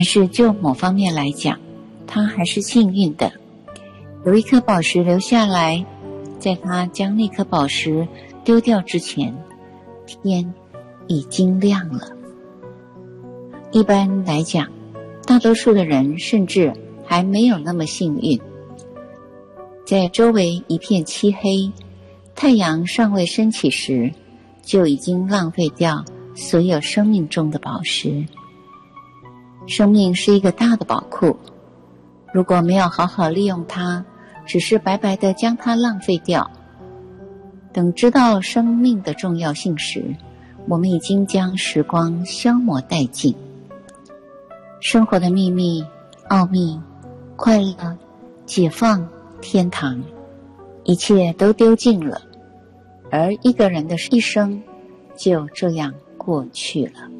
但是就某方面来讲，他还是幸运的，有一颗宝石留下来，在他将那颗宝石丢掉之前，天已经亮了。一般来讲，大多数的人甚至还没有那么幸运，在周围一片漆黑，太阳尚未升起时，就已经浪费掉所有生命中的宝石。生命是一个大的宝库，如果没有好好利用它，只是白白地将它浪费掉，等知道生命的重要性时，我们已经将时光消磨殆尽。生活的秘密、奥秘、快乐、解放、天堂，一切都丢尽了，而一个人的一生就这样过去了。